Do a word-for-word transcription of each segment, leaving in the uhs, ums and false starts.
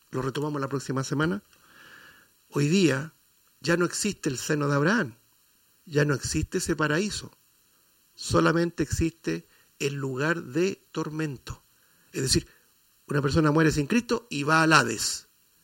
lo retomamos la próxima semana. Hoy día ya no existe el seno de Abraham, ya no existe ese paraíso, solamente existe el lugar de tormento. Es decir, una persona muere sin Cristo y va al Hades.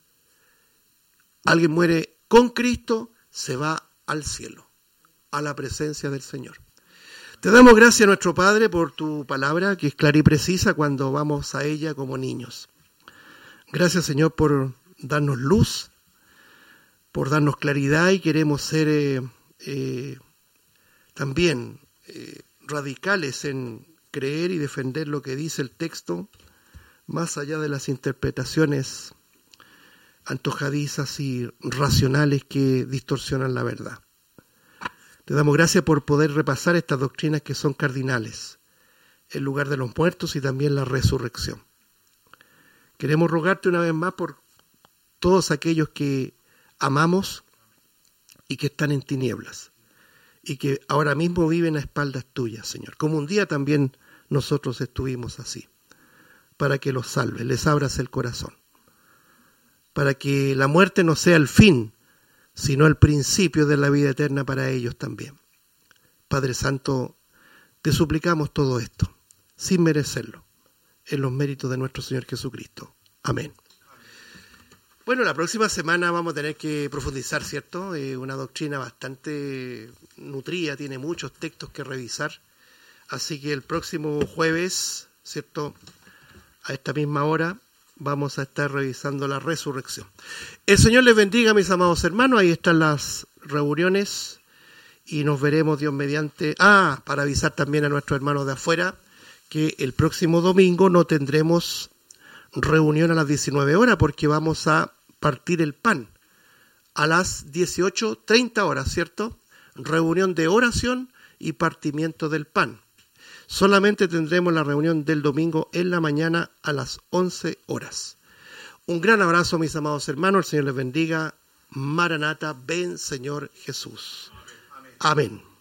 Alguien muere con Cristo, se va al cielo, a la presencia del Señor. Te damos gracias, nuestro Padre, por tu palabra, que es clara y precisa cuando vamos a ella como niños. Gracias, Señor, por darnos luz, por darnos claridad, y queremos ser eh, eh, también eh, radicales en creer y defender lo que dice el texto, más allá de las interpretaciones antojadizas y racionales que distorsionan la verdad. Te damos gracias por poder repasar estas doctrinas que son cardinales, el lugar de los muertos y también la resurrección. Queremos rogarte una vez más por todos aquellos que amamos y que están en tinieblas y que ahora mismo viven a espaldas tuyas, Señor, como un día también nosotros estuvimos así, para que los salves, les abras el corazón, para que la muerte no sea el fin, sino el principio de la vida eterna para ellos también. Padre Santo, te suplicamos todo esto, sin merecerlo, en los méritos de nuestro Señor Jesucristo. Amén. Bueno, la próxima semana vamos a tener que profundizar, ¿cierto? Eh, una doctrina bastante nutrida, tiene muchos textos que revisar, así que el próximo jueves, ¿cierto?, a esta misma hora, vamos a estar revisando la resurrección. El Señor les bendiga, mis amados hermanos. Ahí están las reuniones y nos veremos, Dios mediante. Ah, para avisar también a nuestros hermanos de afuera que el próximo domingo no tendremos reunión a las diecinueve horas porque vamos a partir el pan a las dieciocho treinta horas, ¿cierto? Reunión de oración y partimiento del pan. Solamente tendremos la reunión del domingo en la mañana a las once horas. Un gran abrazo, mis amados hermanos. El Señor les bendiga. Maranata, ven Señor Jesús. Amén. Amén.